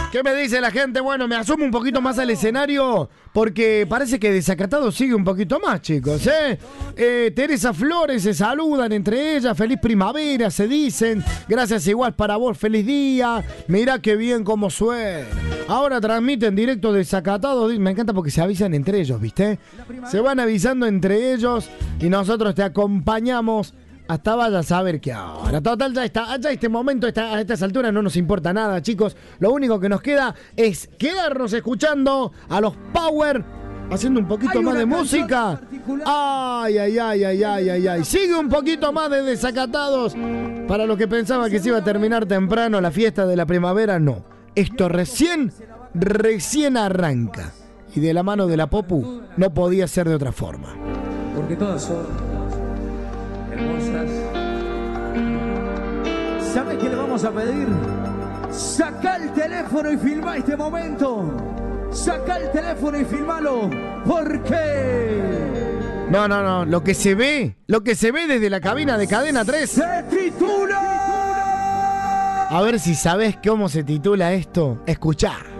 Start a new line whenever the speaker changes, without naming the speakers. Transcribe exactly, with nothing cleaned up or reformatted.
¿Qué me dice la gente? Bueno, me asumo un poquito más al escenario porque parece que Desacatado sigue un poquito más, chicos, ¿eh? eh Teresa Flores, se saludan entre ellas, feliz primavera, se dicen. Gracias igual para vos, feliz día. Mirá qué bien cómo suena. Ahora transmiten directo Desacatado. Me encanta porque se avisan entre ellos, ¿viste? Se van avisando entre ellos y nosotros te acompañamos. Hasta vaya a saber qué ahora. Total, ya está. Ya este momento, esta, a estas alturas no nos importa nada, chicos. Lo único que nos queda es quedarnos escuchando a los Power, haciendo un poquito más de música. Ay, ay, ay, ay, ay, ay, ay. Sigue un poquito más de Desacatados. Para los que pensaban que se iba a terminar temprano la fiesta de la primavera, no. Esto recién, recién arranca. Y de la mano de la Popu no podía ser de otra forma.
Porque todas son hermosas. ¿Sabes qué le vamos a pedir? Saca el teléfono y filma este momento. Saca el teléfono y filmalo. ¿Por qué?
No, no, no. Lo que se ve, lo que se ve desde la cabina de Cadena tres.
¡Se titula!
A ver si sabes cómo se titula esto. Escuchá.